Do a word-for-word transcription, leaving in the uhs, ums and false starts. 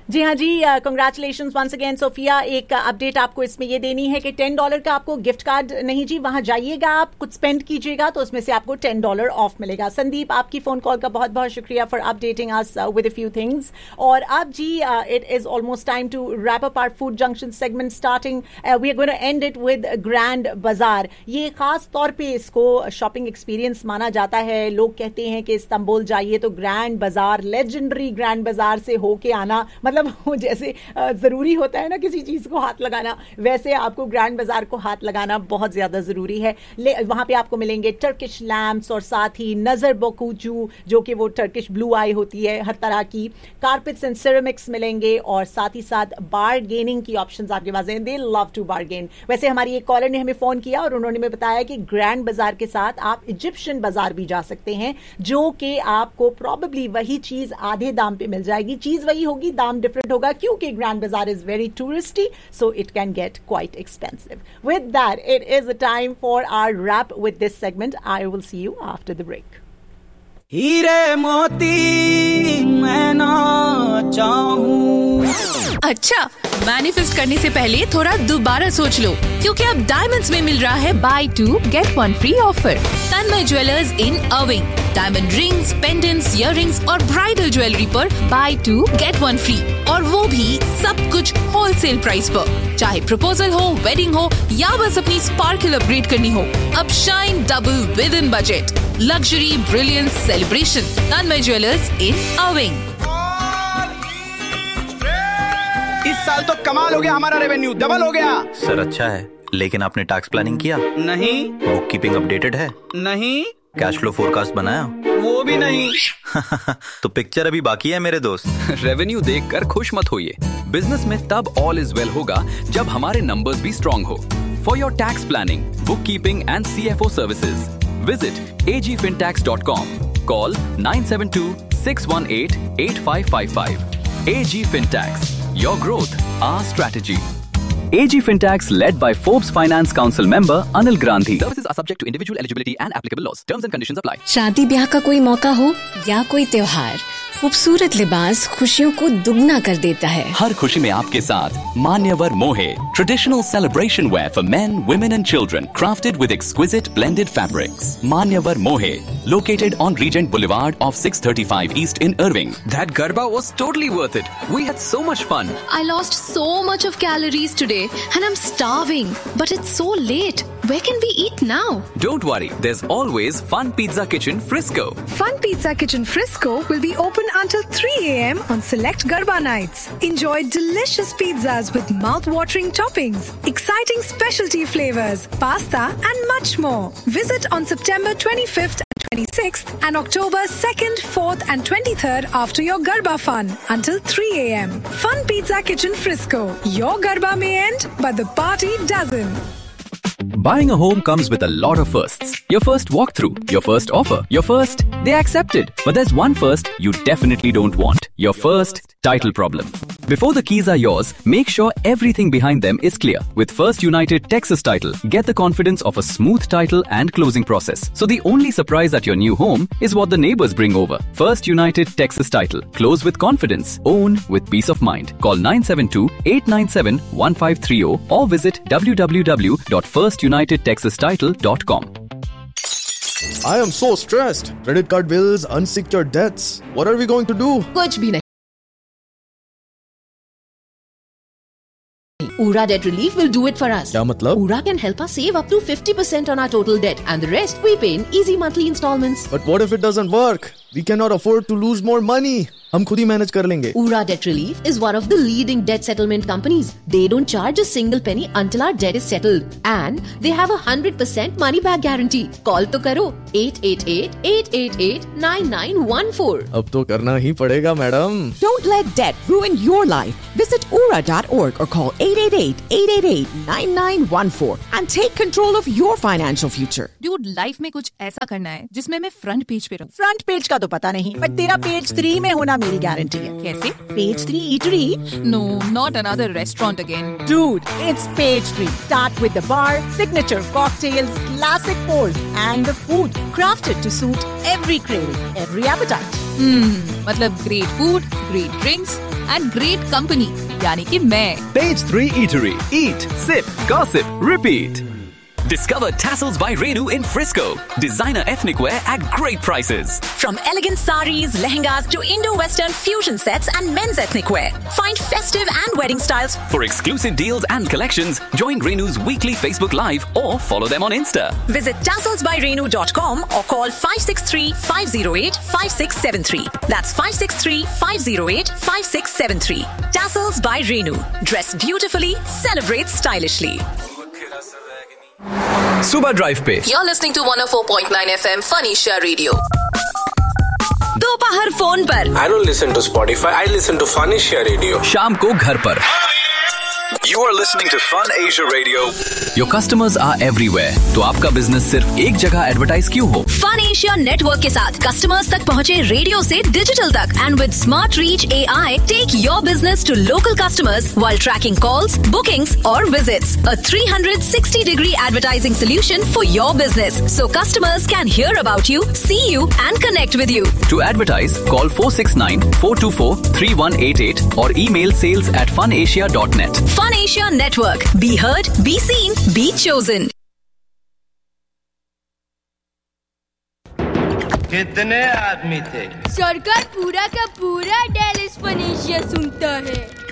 जी हाँ जी, congratulations once again Sophia. एक update आपको इसमें ये देनी है कि टेन डॉलर का आपको गिफ्ट कार्ड नहीं जी, वहां जाइएगा आप कुछ स्पेंड कीजिएगा तो उसमें से आपको टेन डॉलर ऑफ मिलेगा। संदीप, आपकी फोन कॉल का बहुत बहुत शुक्रिया for updating us with a few things. और अब जी it is almost time to wrap up our food junction segment starting we are going to and it with grand बाजार। ये खास तौर पे इसको शॉपिंग एक्सपीरियंस माना जाता है। लोग कहते हैं कि इस्तांबुल जाइए तो ग्रैंड बाजार, लेजेंडरी ग्रैंड बाजार से होके आना, मतलब जैसे जरूरी होता है ना किसी चीज को हाथ लगाना, वैसे आपको ग्रैंड बाजार को हाथ लगाना बहुत ज्यादा जरूरी है। वहां पे आपको मिलेंगे टर्किश लैम्प्स और साथ ही नजर बोकूचू, जो कि वो टर्किश ब्लू आई होती है हर तरह की, कारपेट्स एंड सिरेमिक्स मिलेंगे और साथ ही साथ बारगेनिंग की ऑप्शंस आपके पास हैं। दे लव टू बारगेन। वैसे हमारी एक कॉलर ने हमें फोन किया और उन्होंने हमें बताया कि ग्रैंड बाजार के साथ आप इजिप्शियन बाजार भी जा सकते हैं, जो कि आपको प्रॉबेबली वही चीज आधे दाम पे मिल जाएगी। चीज वही होगी, दाम डिफरेंट होगा, क्योंकि ग्रैंड बाजार is very touristy, so it can get quite expensive. With that it is a time for our rap with this segment. I will see you after the break. हीरे मोती मैं ना चाहूं। अच्छा, मैनिफेस्ट करने से पहले थोड़ा दोबारा सोच लो, क्योंकि अब डायमंड्स में मिल रहा है by to get one free offer. Tanmay jewellers in अर्विंग, diamond rings, pendants, earrings और ब्राइडल ज्वेलरी पर by to get one free, और वो भी सब कुछ होलसेल प्राइस पर। चाहे प्रपोजल हो, वेडिंग हो या बस अपनी स्पार्कल अपग्रेड करनी हो, अब shine double with in budget. Luxury brilliance celebration, Tanmay jewellers इन अर्विंग। इस साल तो कमाल हो गया, हमारा रेवेन्यू डबल हो गया। सर अच्छा है, लेकिन आपने टैक्स प्लानिंग किया? नहीं। बुक कीपिंग अपडेटेड है? नहीं। कैश फ्लो फोरकास्ट बनाया? वो भी नहीं। तो पिक्चर अभी बाकी है मेरे दोस्त। रेवेन्यू देखकर खुश मत होइए, बिजनेस में तब ऑल इज वेल होगा जब हमारे नंबर्स भी स्ट्रॉन्ग हो। For your tax planning, book keeping and C F O services, visit a g fintax dot com. Call nine seven two, six one eight, eight five five five. A G Fintax. Your growth, our strategy. A G Fintax, led by Forbes Finance Council member Anil Gandhi. Services are subject to individual eligibility and applicable laws. Terms and conditions apply. शादी ब्याह का कोई मौका हो या कोई त्योहार, खूबसूरत लिबास खुशियों को दुगना कर देता है। हर खुशी में आपके साथ मान्यवर मोहे, traditional celebration wear for men, women and children, crafted with exquisite blended fabrics. Manyavar Mohe, located on Regent Boulevard of six thirty-five East in Irving. That Garba was totally worth it. We had so much fun. I lost so much of calories today and I'm starving. But it's so late. Where can we eat now? Don't worry, there's always Fun Pizza Kitchen Frisco. Fun Pizza Kitchen Frisco will be open until three a.m. on select Garba nights. Enjoy delicious pizzas with mouth-watering toppings, exciting specialty flavors, pasta and much more. Visit on September twenty-fifth and twenty-sixth and October second, fourth and twenty-third after your Garba fun until three a.m. Fun Pizza Kitchen Frisco. Your Garba may end, but the party doesn't. Buying a home comes with a lot of firsts. Your first walkthrough, your first offer, your first, they accepted. But there's one first you definitely don't want. Your first title problem. Before the keys are yours, make sure everything behind them is clear. With First United Texas Title, get the confidence of a smooth title and closing process. So the only surprise at your new home is what the neighbors bring over. First United Texas Title. Close with confidence. Own with peace of mind. Call nine seven two, eight nine seven, one five three zero or visit w w w dot first united texas title dot com. I am so stressed. Credit card bills, unsecured debts. What are we going to do? कुछ भी नहीं. Ura Debt Relief will do it for us. क्या मतलब? Ura can help us save up to fifty percent on our total debt and the rest we pay in easy monthly installments. But what if it doesn't work? We cannot afford to lose more money. हम खुद ही manage कर लेंगे. Ura Debt Relief is one of the leading debt settlement companies. They don't charge a single penny until our debt is settled. And they have a one hundred percent money back guarantee. Call तो करो eight eight eight, eight eight eight, nine nine one four. अब तो करना ही पड़ेगा madam. Don't let debt ruin your life. Visit ura dot org or call eight eight eight, eight eight eight, nine nine one four and take control of your financial future. Dude, life में कुछ ऐसा करना है जिसमें मैं front page पे रहूं. Front page का तो पता नहीं, पर तेरा पेज थ्री में होना मेरी गारंटी है. कैसे? Page three eatery? No, not another restaurant again. Dude, it's page three. Start with the bar, signature cocktails, classic pours, and the food crafted to suit every craving, every appetite. hmm, मतलब great food, great drinks and great company, यानी कि मैं। Page three Eatery. Eat, sip, gossip, repeat. Discover Tassels by Renu in Frisco. Designer ethnic wear at great prices. From elegant saris, lehengas to Indo-Western fusion sets and men's ethnic wear. Find festive and wedding styles. For exclusive deals and collections, join Renu's weekly Facebook Live or follow them on Insta. Visit tassels by renu dot com or call five six three, five zero eight, five six seven three. That's five six three, five zero eight, five six seven three. Tassels by Renu. Dress beautifully, celebrate stylishly. सुबह drive पे You're listening to one oh four point nine F M Phonesia Radio. दोपहर phone पर I don't listen to Spotify. I listen to Phonesia Radio. शाम को घर पर You are listening to Fun Asia Radio. Your customers are everywhere. तो आपका business सिर्फ एक जगह एडवर्टाइज क्यों हो? फन एशिया नेटवर्क के साथ कस्टमर्स तक पहुँचे रेडियो से डिजिटल तक, and with smart reach a I take your business to local customers while trekking calls, bookings और visits. A three sixty degree advertising solution for your business, so customers can hear about you, see you, and connect with you. To advertise, call four six nine, four two four, three one eight eight or email sales at funasia dot net. Fun Asia Network. Be heard, be seen, be chosen. कितने आदमी थे? सरकार पूरा का पूरा Dallas फनेशिया सुनता है।